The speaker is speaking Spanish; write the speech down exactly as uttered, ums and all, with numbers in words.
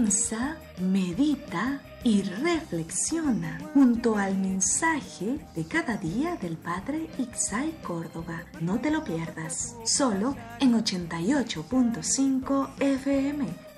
Piensa, medita y reflexiona junto al mensaje de cada día del Padre Ixay Córdoba. No te lo pierdas, solo en ochenta y ocho punto cinco F M.